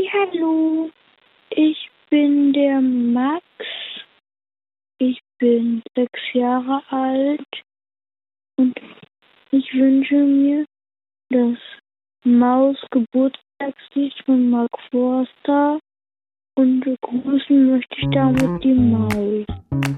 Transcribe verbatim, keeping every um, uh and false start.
Hallo, ich bin der Max. Ich bin sechs Jahre alt und ich wünsche mir das Maus Geburtstagslied von Mark Forster und begrüßen möchte ich damit die Maus.